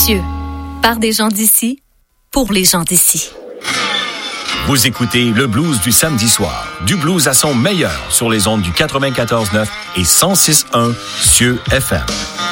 Cieux, par des gens d'ici, pour les gens d'ici. Vous écoutez le blues du samedi soir. Du blues à son meilleur sur les ondes du 94.9 et 106.1 Cieux FM.